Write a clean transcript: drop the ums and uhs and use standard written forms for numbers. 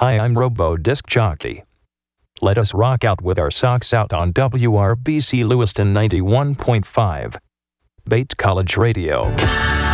Hi, I'm Robo Disc Jockey. Let us rock out with our socks out on WRBC Lewiston 91.5. Bait College Radio.